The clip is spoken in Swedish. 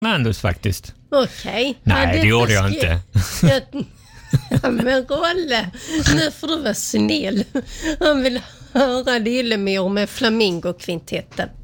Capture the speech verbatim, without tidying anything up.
manus faktiskt. Okej. Okay. Nej, ja, det gjorde jag inte. Ja, men Rolle, nu får du vara snäll. Han vill höra Lillemor med Flamingokvintetten.